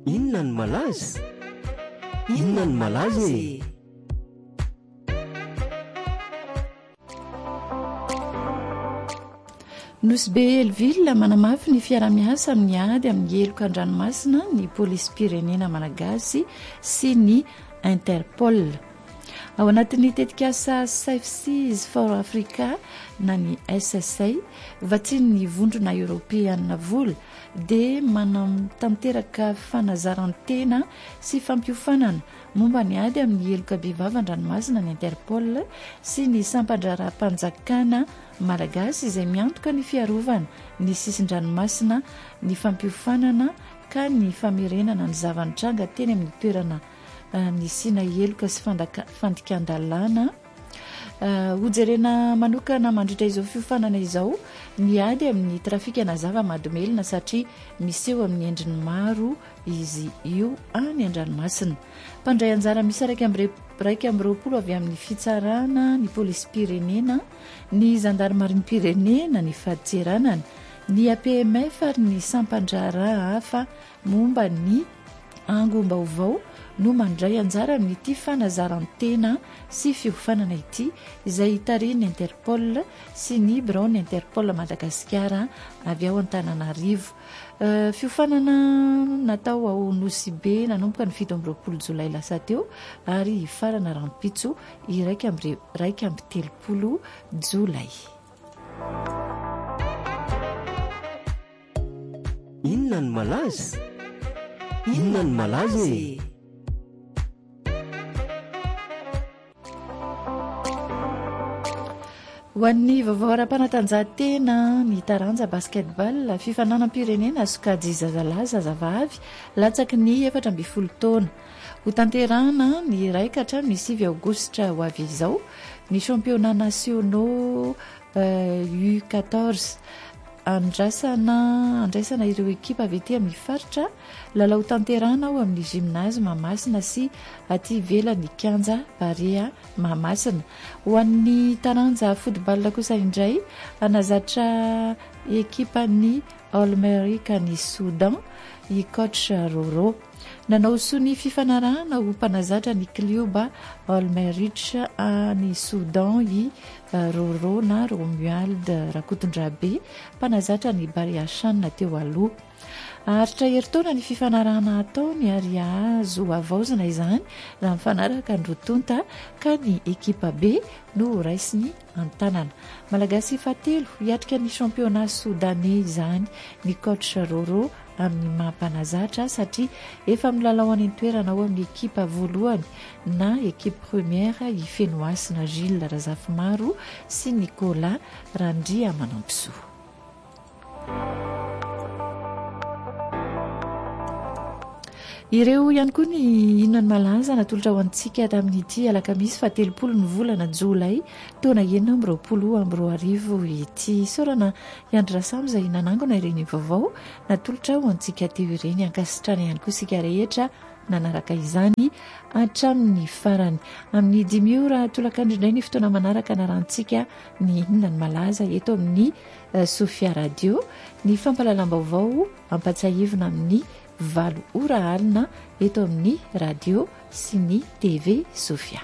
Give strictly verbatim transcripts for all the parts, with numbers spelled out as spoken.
inona ny malaza inona ny malaza e Nosy be Elville manamafy ny fiara-miasa amin'ny ady amin'ny eloka an-dranomasina ny polisy pirenena malagasy sy ny Interpol. Ao anatin'ny tetikasa Safe Seas for Africa na ny S S A vatsiny ny vondrona Europeana vola dia manamtanteraka fanazarantena sy fampiofanana momba ny ady amin'ny eloka bivava an-dranomasina ny Interpol sy ny sampandraram-panjakana malagasy izay miantoka ny fiarovana ny sisin-dranomasina ny fampiofanana ka ny famerenana ny zavanitranga teny amin'ny toerana ny sina eloka sy fandikan-dalàna. Hojerena manokana mandritra izao fiofanana izao ny ady amin'ny trafikana zava-mahadomelina satria miseho amin'ny endriny maro izy io any an-dranomasina. Mpandray anjara misy raika amby roapolo avy amin'ny fitsarana ny polisy pirenena, ny zandarmarin pirenena, ny faditseranana, ny A P M F ary ny sampandrara hafa momba ny angom-baovao no mandray anjara amin'ity fanazarantena sy fiofanana ity izay hitarian'ny Interpol sy ny Bureau-ny Interpol Madagasikara avy ao Antananarivo. Uh, fiofanana natao ao Nosy be nanomboka ny fito amby roapolo jolay lasa teo ary hifarana rampitso iraika amby raika amby telopolo jolay. Inona ny malaza inona ny malaza e Ho an'ny vaovao ara-panatanjahantena ny taranja basketball fifananam-pirenena sokajy zazalahy zazavavy latsaky ny efatra amby folo taona ho tanterana ny raika hatramin'ny sivy aogositra ho avy izao ny championnat nationaux uh, U quatorze andrasana andraisana ireo ekipa avy ety amin'ny faritra lalao tanterana ao amin'ny gymnase Mahamasina sy aty ivelan'ny Kanja Barea Mahamasina. Ho an'ny taranja football kosa indray anazatra ekipa ny Olmeric ny Soudan i coach Roro. Nanao so ny fifanarahana ho mpanazatra ny Klioba Olmeric ny Soudan i Roro na Romuald Rakotondrabe mpanazatra ny Bariachan teo aloha. Aritra heritaona ny fifanarahana ataony ary azo avaozana izany raha mifanaraka ny rotonta ka ny ekipa B no raisiny antanana. Malagasy fatelo hiatrika ny championnat soudanais izany ny coach Roro amin'ny mampanazatra satria efa milalao any toerana ao amin'ny ekipa voalohany na ekipa première i Fenoasina Gilles Razafimaro sy Nicolas Randria Manampisoa. Ireo ihany koa ny inona ny malaza natolotra ho antsika tamin'ity alakamisy fatelopolo ny volana jolay taona enina amby roapolo amby roa arivo ity. Sorana Andra Samy izay nanangona ireny vaovao natolotra ho antsika teo ireny ankasitrana ihany koa sika rehetra nanaraka izany hatramin'ny farany. Amin'ny dimy ora tolakandro indray ny fotoana manaraka narantsika ny inona ny malaza eto amin'ny uh, Sofia Radio. Ny fampalalam-baovao ampatsahivina amin'ny valo ora alina eto amin'ny radio sy ny T V Sofia.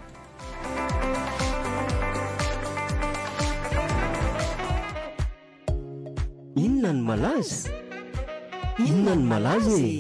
Inona ny malaza inona ny malaza e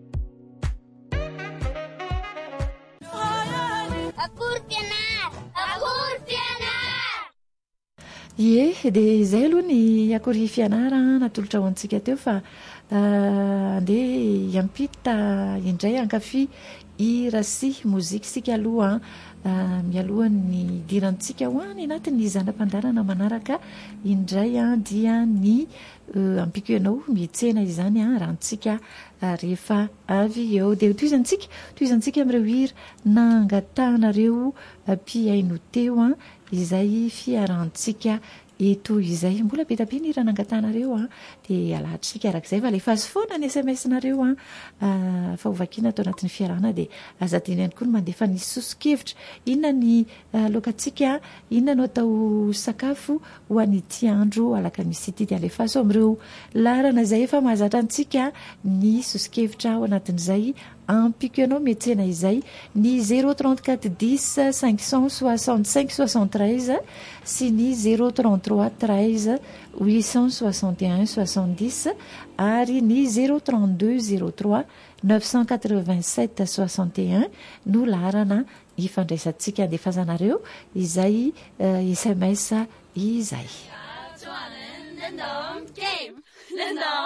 Ie, dia izay aloha ny akory fianara natolotra ho antsika teo fa andeha hiampita indray ankafy hira sy mozika sika aloha mialohan'ny dirantsika ho any anatin'ny zandam-pandarana manaraka indray dia ny ampiko ianao mihitsena izany rahantsika rehefa avy eo dia toizantsika toizantsika amin'ireo hira nangatahanareo mpiaino teo izay fiarantsika eto izay mbola be tabe ny ranangatanareo a dia alahatsika arak'izay fa lefa azy foana ny S M S nareo a fa hovakiana atao anatin'ny fiarahana dia azadina ihany koa ny mandefa ny sosikevitra inona ny lokatsika inona no atao sakafo ho an'ity andro alakamisy ity dia alefa so amin'ireo larana izay efa mahazatra antsika ny sosikevitra ao anatin'izay ampiko ianao miantsena izay ny zéro trente-quatre dix cinq cent soixante-cinq soixante-treize sy ny zéro trente-trois treize huit cent soixante et un soixante-dix ary ny zéro trente-deux zéro trois neuf cent quatre-vingt-sept soixante et un no larana ifandraisantsika andefazanareo izay S M S izay.